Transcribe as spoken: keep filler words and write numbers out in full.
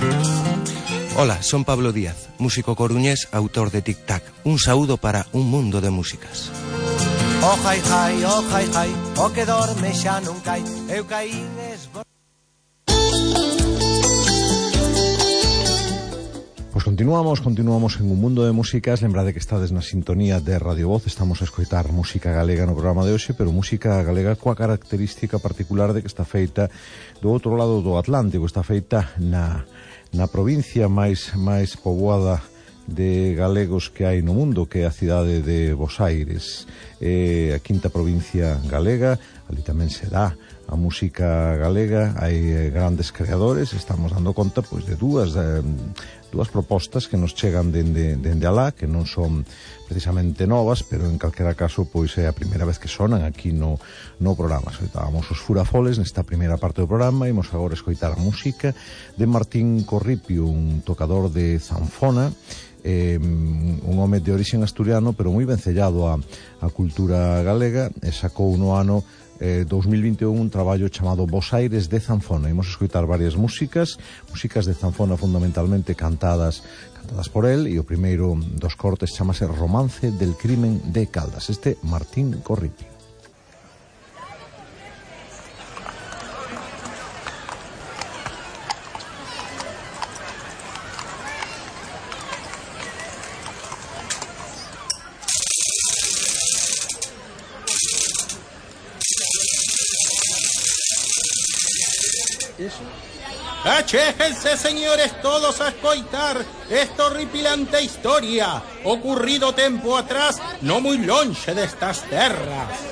Hola, son Pablo Díaz, músico coruñés, autor de Tic Tac. Un saúdo para un mundo de músicas. Oh, jai, jai, oh, jai, jai, o que dorme xa non cai, eu caín esbo... Pois continuamos, continuamos en un mundo de músicas. Lembrade que estades na sintonía de Radio Voz. Estamos a escoitar música galega no programa de hoxe, pero música galega coa característica particular de que está feita do outro lado do Atlántico. Está feita na, na provincia máis, máis poboada de galegos que hai no mundo, que é a cidade de Bos Aires, eh, a quinta provincia galega. Ali tamén se dá a música galega, hai eh, grandes creadores. Estamos dando conta pois de dúas eh, dúas propostas que nos chegan dende, dende alá, que non son precisamente novas, pero en calquera caso pois é a primeira vez que sonan aquí no, no programa. Escoitábamos os Furafoles nesta primeira parte do programa. Imos agora escoitar a música de Martín Corripio, un tocador de zanfona, eh, un home de origen asturiano, pero moi vencellado a, a cultura galega, e sacou no ano Eh, dos mil vinte e un un traballo chamado Bos Aires de Zanfona. Imos escoitar varias músicas, músicas de zanfona fundamentalmente cantadas cantadas por él, e o primeiro dos cortes chamase Romance del Crimen de Caldas. Este Martín Corripio. Achéjense, señores, todos a escoitar esta horripilante historia ocurrido tempo atrás no muy lonxe destas terras.